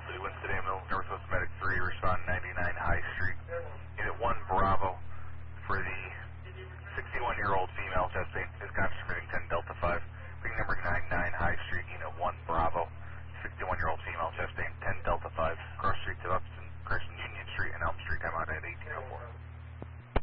City, Winston Amno, Northwest Medic 3, respond 99 High Street.